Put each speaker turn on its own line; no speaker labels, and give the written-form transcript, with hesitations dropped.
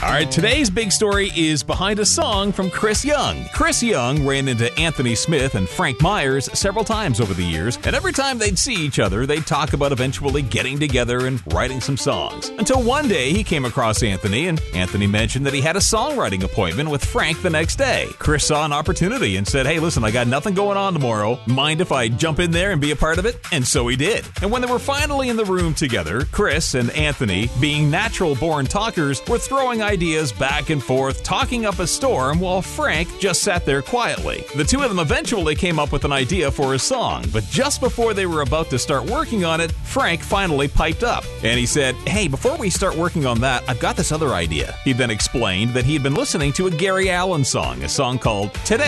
All right, today's big story is behind a song from Chris Young. Chris Young ran into Anthony Smith and Frank Myers several times over the years, and every time they'd see each other, they'd talk about eventually getting together and writing some songs. Until one day, he came across Anthony, and Anthony mentioned that he had a songwriting appointment with Frank the next day. Chris saw an opportunity and said, "Hey, listen, I got nothing going on tomorrow. Mind if I jump in there and be a part of it?" And so he did. And when they were finally in the room together, Chris and Anthony, being natural-born talkers, were throwing ideas back and forth, talking up a storm, while Frank just sat there quietly. The two of them eventually came up with an idea for a song, but just before they were about to start working on it, Frank finally piped up. And he said, "Hey, before we start working on that, I've got this other idea." He then explained that he had been listening to a Gary Allan song, a song called Today.